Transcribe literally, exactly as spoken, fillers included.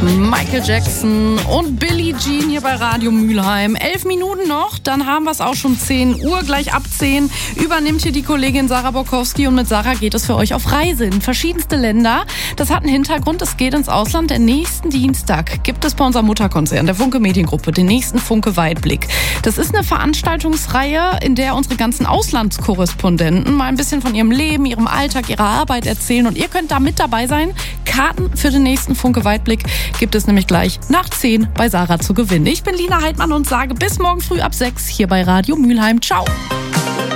Michael Jackson und Billie Jean hier bei Radio Mülheim. Elf Minuten noch, dann haben wir es auch schon zehn Uhr. Gleich ab zehn übernimmt hier die Kollegin Sarah Borkowski und mit Sarah geht es für euch auf Reise in verschiedenste Länder. Das hat einen Hintergrund, es geht ins Ausland. Der nächsten Dienstag gibt es bei unserem Mutterkonzern, der Funke Mediengruppe, den nächsten Funke Weitblick. Das ist eine Veranstaltungsreihe, in der unsere ganzen Auslandskorrespondenten mal ein bisschen von ihrem Leben, ihrem Alltag, ihrer Arbeit erzählen und ihr könnt da mit dabei sein. Karten für den nächsten Funke Weitblick gibt es nämlich gleich nach zehn bei Sarah zu gewinnen. Ich bin Lina Heidmann und sage bis morgen früh ab sechs hier bei Radio Mülheim. Ciao!